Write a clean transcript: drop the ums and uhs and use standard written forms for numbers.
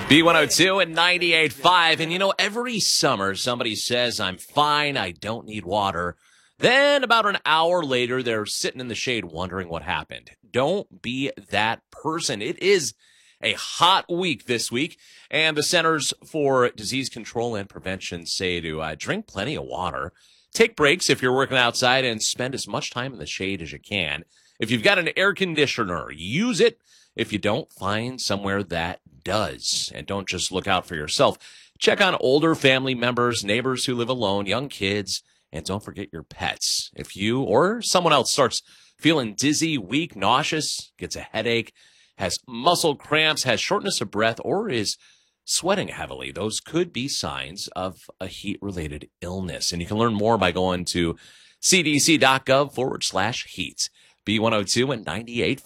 B102 and 98.5. And you know, every summer somebody says, I'm fine, I don't need water. Then about an hour later, they're sitting in the shade wondering what happened. Don't be that person. It is a hot week this week, and the Centers for Disease Control and Prevention say to drink plenty of water, take breaks if you're working outside, and spend as much time in the shade as you can. If you've got an air conditioner, use it. If you don't, find somewhere that does. And don't just look out for yourself. Check on older family members, neighbors who live alone, young kids, and don't forget your pets. If you or someone else starts feeling dizzy, weak, nauseous, gets a headache, has muscle cramps, has shortness of breath, or is sweating heavily, those could be signs of a heat-related illness. And you can learn more by going to cdc.gov/heat. B102 and 98.